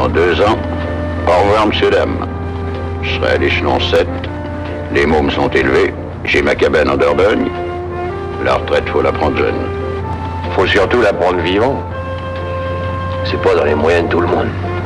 Dans 2 ans, au revoir, monsieur, dame. Je serai à l'échelon 7. Les mômes sont élevés. J'ai ma cabane en Dordogne. La retraite, faut la prendre jeune. Faut surtout la prendre vivant. C'est pas dans les moyens de tout le monde.